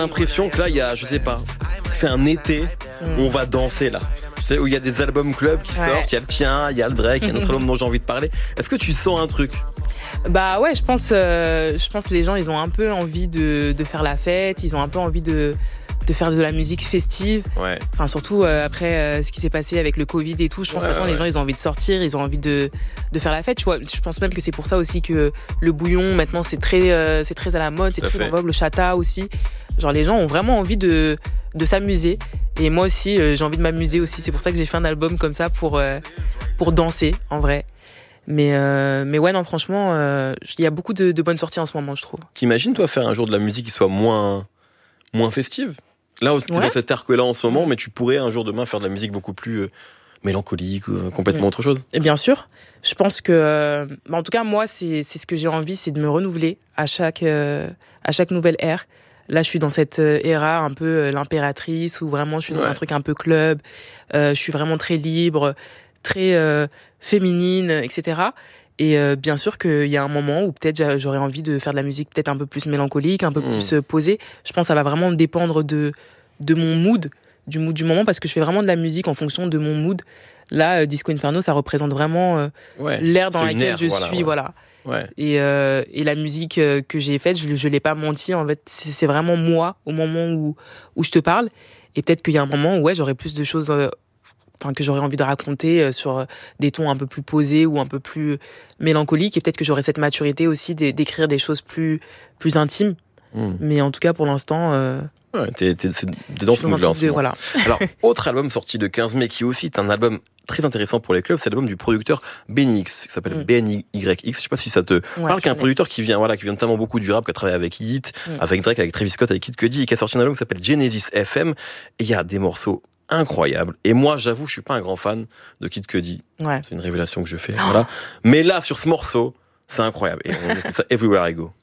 l'impression que là, il y a, je sais pas, c'est un été où on va danser là. Tu sais, où il y a des albums club qui sortent, il y a le tien, il y a le Drake, il y a un autre album dont j'ai envie de parler. Est-ce que tu sens un truc ? Bah ouais, je pense que les gens, ils ont un peu envie de faire la fête, ils ont un peu envie de faire de la musique festive. Ouais. Enfin, surtout après ce qui s'est passé avec le Covid et tout, je pense maintenant les gens, ils ont envie de sortir, ils ont envie de faire la fête, tu vois. Je pense même que c'est pour ça aussi que le bouillon, maintenant, c'est très à la mode, c'est très en vogue, le chata aussi. Genre, les gens ont vraiment envie de s'amuser. Et moi aussi, j'ai envie de m'amuser aussi. C'est pour ça que j'ai fait un album comme ça pour danser, en vrai. Mais ouais, non, franchement, il y a beaucoup de bonnes sorties en ce moment, je trouve. T'imagines, toi, faire un jour de la musique qui soit moins festive ? Là, tu as cette arc-là en ce moment, mais tu pourrais un jour demain faire de la musique beaucoup plus mélancolique, complètement autre chose. Et bien sûr, je pense que, en tout cas, moi, c'est ce que j'ai envie, c'est de me renouveler à chaque nouvelle ère. Là, je suis dans cette ère un peu l'impératrice, où vraiment je suis dans un truc un peu club, je suis vraiment très libre, très féminine, etc. Et bien sûr qu'il y a un moment où peut-être j'aurais envie de faire de la musique peut-être un peu plus mélancolique, un peu plus posée. Je pense que ça va vraiment dépendre de mon mood, du mood du moment, parce que je fais vraiment de la musique en fonction de mon mood. Là, Disco Inferno, ça représente vraiment l'ère dans laquelle je suis, voilà. Ouais. Et la musique que j'ai faite, je l'ai pas menti, en fait, c'est vraiment moi au moment où je te parle. Et peut-être qu'il y a un moment où j'aurais plus de choses que j'aurais envie de raconter sur des tons un peu plus posés ou un peu plus mélancoliques, et peut-être que j'aurais cette maturité aussi d'écrire des choses plus intimes. Mais en tout cas, pour l'instant, t'es dans ce mood-là en ce moment. Voilà. Alors, autre album sorti le 15 mai qui aussi est un album très intéressant pour les clubs, c'est l'album du producteur BNYX, qui s'appelle BNYX. Je sais pas si ça te parle, qu'un producteur qui vient notamment beaucoup du rap, qui a travaillé avec Hit, avec Drake, avec Travis Scott, avec Kid Cudi, et qui a sorti un album qui s'appelle Genesis FM. Et il y a des morceaux incroyables. Et moi, j'avoue, je suis pas un grand fan de Kid Cudi. Ouais. C'est une révélation que je fais, voilà. Mais là, sur ce morceau, c'est incroyable. Et on écoute ça Everywhere I Go.